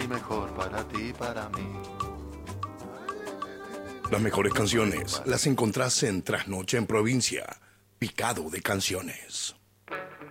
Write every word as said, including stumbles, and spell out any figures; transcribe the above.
y mejor para ti y para mí. Las mejores canciones las encontrás en Trasnoche en Provincia, picado de canciones.